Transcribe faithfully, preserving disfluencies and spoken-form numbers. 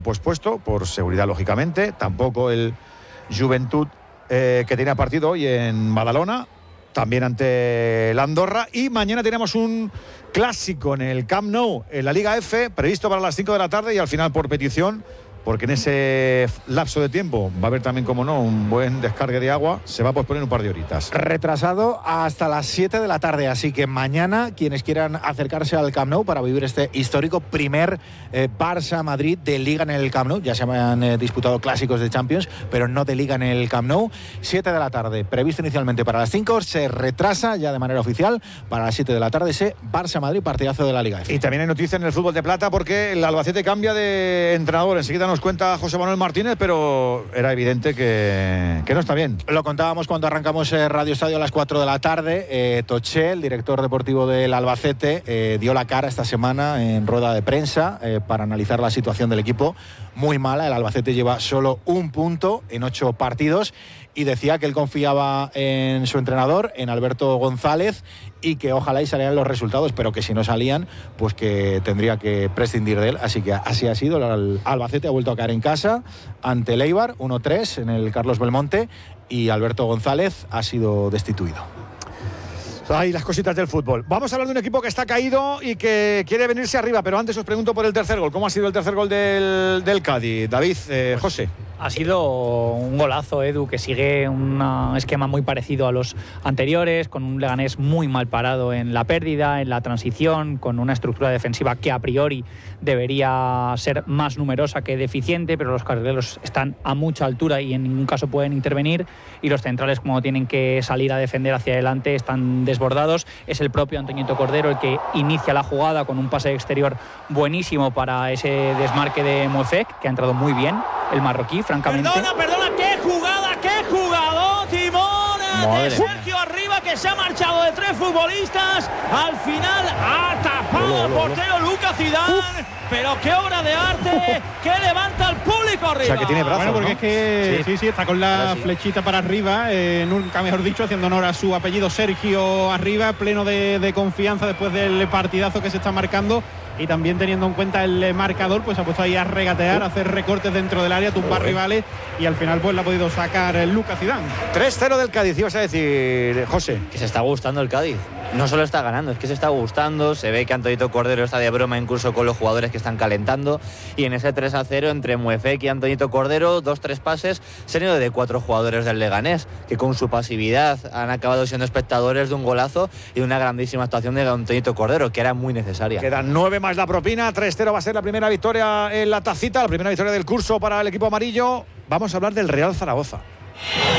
pues puesto, por seguridad lógicamente, tampoco el Juventud eh, que tenía partido hoy en Badalona, también ante la Andorra, y mañana tenemos un clásico en el Camp Nou, en la Liga F, previsto para las cinco de la tarde y al final por petición, porque en ese lapso de tiempo va a haber también, como no, un buen descargue de agua, se va a posponer un par de horitas. Retrasado hasta las siete de la tarde, así que mañana quienes quieran acercarse al Camp Nou para vivir este histórico primer eh, Barça-Madrid de Liga en el Camp Nou, ya se han eh, disputado clásicos de Champions, pero no de Liga en el Camp Nou, siete de la tarde, previsto inicialmente para las cinco, se retrasa ya de manera oficial para las siete de la tarde ese Barça-Madrid, partidazo de la Liga F. Y también hay noticias en el fútbol de plata porque el Albacete cambia de entrenador, enseguida nos cuenta José Manuel Martínez, pero era evidente que, que no está bien. Lo contábamos cuando arrancamos eh, Radio Estadio a las cuatro de la tarde. Eh, Toché, el director deportivo del Albacete, eh, dio la cara esta semana en rueda de prensa eh, para analizar la situación del equipo. Muy mala, el Albacete lleva solo un punto en ocho partidos y decía que él confiaba en su entrenador, en Alberto González, y que ojalá y salieran los resultados, pero que si no salían, pues que tendría que prescindir de él. Así que así ha sido. El Albacete ha vuelto a caer en casa ante el Eibar, uno tres en el Carlos Belmonte, y Alberto González ha sido destituido. Ay, las cositas del fútbol. Vamos a hablar de un equipo que está caído y que quiere venirse arriba, pero antes os pregunto por el tercer gol. ¿Cómo ha sido el tercer gol del, del Cádiz? David, eh, José. Ha sido un golazo, Edu, que sigue un esquema muy parecido a los anteriores, con un Leganés muy mal parado en la pérdida, en la transición, con una estructura defensiva que a priori debería ser más numerosa que deficiente, pero los carrileros están a mucha altura y en ningún caso pueden intervenir, y los centrales, como tienen que salir a defender hacia adelante, están desbordados. Es el propio Antoñito Cordero el que inicia la jugada con un pase exterior buenísimo para ese desmarque de Moefek, que ha entrado muy bien el marroquí, francamente. Perdona, perdona, qué jugada, qué jugador, Timón, Madre de Sergio Arriba, que se ha marchado de tres futbolistas. Al final ha tapado el portero Lucas Zidane. Uf. Pero qué obra de arte, que levanta al público arriba. O sea, que tiene brazos, bueno, porque ¿no? es que sí, sí, sí está con la sí. flechita para arriba, eh, nunca mejor dicho, haciendo honor a su apellido, Sergio Arriba, pleno de, de confianza después del partidazo que se está marcando. Y también teniendo en cuenta el marcador, pues ha puesto ahí a regatear, a hacer recortes dentro del área, tumbar rivales, y al final pues la ha podido sacar Lucas Zidane. tres cero del Cádiz, ibas a decir, José. Que se está gustando el Cádiz. No solo está ganando, es que se está gustando. Se ve que Antoñito Cordero está de broma incluso con los jugadores que están calentando. Y en ese tres a cero entre Moefek y Antoñito Cordero, dos, tres pases, se han ido de cuatro jugadores del Leganés, que con su pasividad han acabado siendo espectadores de un golazo y de una grandísima actuación de Antoñito Cordero, que era muy necesaria. Quedan nueve más la propina, tres cero va a ser la primera victoria en la tacita, la primera victoria del curso para el equipo amarillo. Vamos a hablar del Real Zaragoza.